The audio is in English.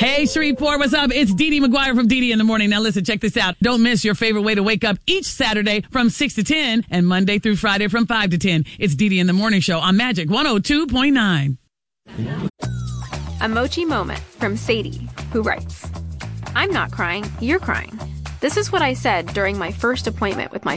Hey, Shreveport, what's up? It's Dee Dee McGuire from Dee Dee in the Morning. Now listen, check this out. Don't miss your favorite way to wake up each Saturday from 6 to 10 and Monday through Friday from 5 to 10. It's Dee Dee in the Morning Show on Magic 102.9. A Mochi Moment from Sadie, who writes, I'm not crying, you're crying. This is what I said during my first appointment with my